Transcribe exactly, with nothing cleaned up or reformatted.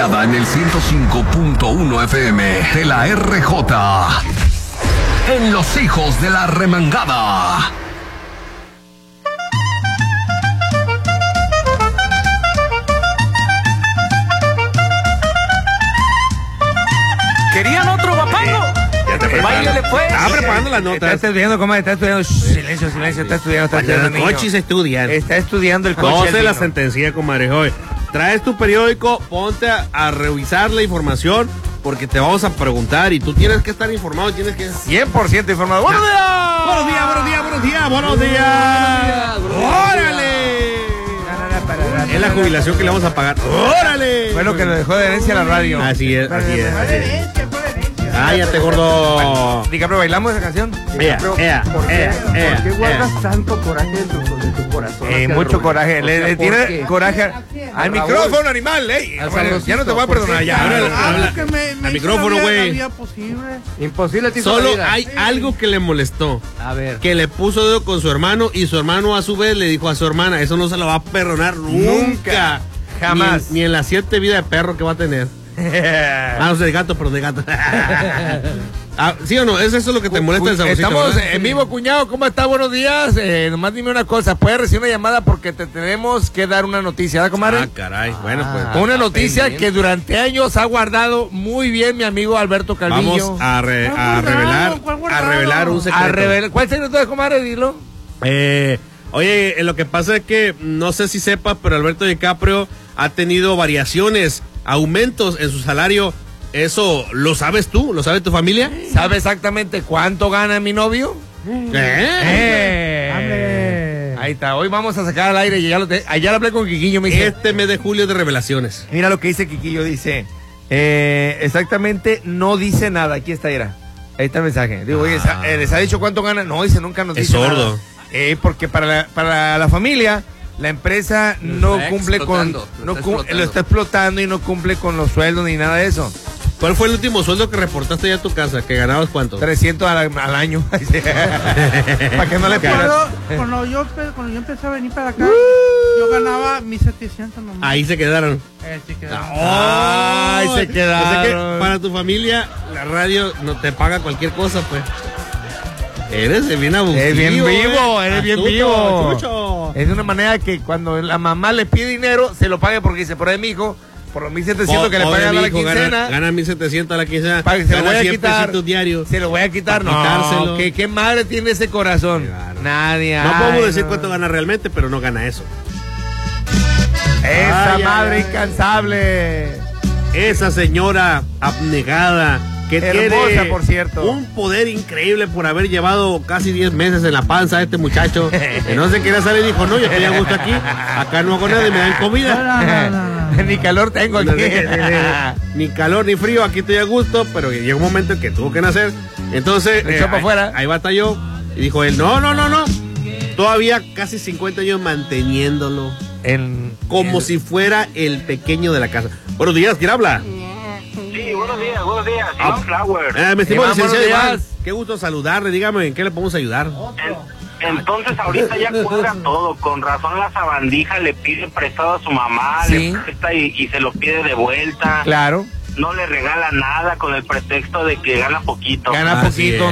Remangada en el ciento cinco punto uno F M de la R J. En Los Hijos de la Remangada. ¿Querían otro papango? Ya te Báilale pues. Estaba preparando las notas. Está estudiando, comadre, está estudiando. Shh, silencio, silencio, está estudiando, está estudiando. Los coches estudian. Está estudiando el coche. No del se la niño. sentencia, comadre. Hoy traes tu periódico, ponte a, a revisar la información porque te vamos a preguntar y tú tienes que estar informado, tienes que... cien por ciento informado. ¡Buenos días! Buenos días, buenos días, buenos días, buenos días. ¡Órale! Es la jubilación que le vamos a pagar. ¡Órale! Fue lo que le dejó de herencia a la radio. Así es, así es. Así es. Cállate, gordo. DiCaprio, ¿bailamos esa canción? Ea, ea, ¿Por qué, ea, ea, ¿por qué guardas ea. tanto coraje en tu, en tu corazón? Eh, hacia mucho Rubén? coraje. O Le, sea, le ¿por tiene qué? coraje al Raúl. micrófono, animal, eh. Al Bueno, ya no te voy a ¿por qué? perdonar, ya. Ahora, Algo habla- que me- me al hizo micrófono, la vida- güey. la vida posible. Imposible te hizo Solo la vida. hay algo que le molestó. A ver. Que le puso dedo con su hermano y su hermano a su vez le dijo a su hermana, eso no se lo va a perdonar nunca. Jamás. Ni, ni en las siete vidas de perro que va a tener. Ah, no sé, de gato, pero de gato. Ah, ¿sí o no? ¿Es eso lo que te molesta el saborcito? Estamos ¿verdad? en vivo, cuñado. ¿Cómo está? Buenos días. Eh, nomás dime una cosa. Puedes recibir una llamada porque te tenemos que dar una noticia, ¿verdad, comadre? Ah, caray. Bueno, pues. Una noticia que durante años ha guardado muy bien mi amigo Alberto Calvillo. Vamos a, re- a revelar a revelar un secreto. A revelar. ¿Cuál secreto es, comadre? Dilo. Eh, oye, eh, lo que pasa es que no sé si sepas, pero Alberto DiCaprio ha tenido variaciones, aumentos en su salario. ¿Eso lo sabes tú? ¿Lo sabe tu familia? ¿Sabe exactamente cuánto gana mi novio? ¿Eh? Eh. Ahí está. Hoy vamos a sacar al aire. Y ya lo te- ayer hablé con Quiquillo. Me dice, Este mes de julio de revelaciones. mira lo que dice Quiquillo. Dice, eh, exactamente no dice nada. Aquí está, era. Ahí está el mensaje. Digo, oye, Ah. ¿les ha- ¿les ha dicho cuánto gana? No, dice, nunca nos Es dice sordo. nada. Eh, porque para la, para la familia, la empresa no está cumple con... explotando, lo no está cum- explotando. lo está explotando y no cumple con los sueldos ni nada de eso. ¿Cuál fue el último sueldo que reportaste ya a tu casa? ¿Que ganabas cuánto? trescientos al, al año. Para que no le pierdas. Cuando, cuando, yo, empe- cuando yo empecé a venir para acá, yo ganaba mil setecientos nomás. Ahí se quedaron. Eh, sí que- Ay, se quedaron. O sea que para tu familia, la radio no te paga cualquier cosa, pues. Eres bien abusivo. Es bien vivo, eh. eres bien Astuto, vivo. chucho. Es de una manera que cuando la mamá le pide dinero, se lo pague porque dice, por ahí, mijo, por los mil setecientos que le Pobre pagan a la mijo, quincena, Gana, gana mil setecientos a la quincena. pa- se lo gana voy a cien quitar. pesitos diarios. Se lo voy a quitar. Pa' No, quitárselo. ¿qué, qué madre tiene ese corazón? Claro. Nadie. No ay, podemos decir no. cuánto gana realmente, pero no gana eso. Esa Ay, madre ay, incansable. Esa señora abnegada que Hermosa, tiene por cierto. un poder increíble por haber llevado casi diez meses en la panza a este muchacho que no se quería salir y dijo, no, yo estoy a gusto aquí, acá no hago nada y me dan comida. No, no, no, no. Ni calor tengo aquí. Ni calor ni frío, aquí estoy a gusto, pero llegó un momento en que tuvo que nacer. Entonces, Le echó pa' ahí, afuera. ahí batalló y dijo él, no, no, no, no. Todavía casi cincuenta años manteniéndolo En, como en- si fuera el pequeño de la casa. Buenos días, ¿quién habla? Sí, buenos días, buenos días. Iván Flower. Eh, me estimó Iván, licenciado buenos Iván. días. Qué gusto saludarle. Dígame, ¿en qué le podemos ayudar? En- Entonces ahorita ya cuadra todo. Con razón la sabandija le pide prestado a su mamá, Sí. le presta y, y se lo pide de vuelta. Claro. No le regala nada con el pretexto de que gana poquito. Gana Así poquito.